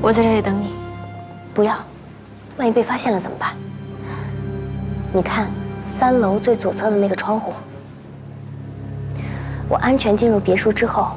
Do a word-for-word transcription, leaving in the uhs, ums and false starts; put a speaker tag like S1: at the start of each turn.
S1: 我在这里等你。
S2: 不要，万一被发现了怎么办？你看，三楼最左侧的那个窗户。我安全进入别墅之后，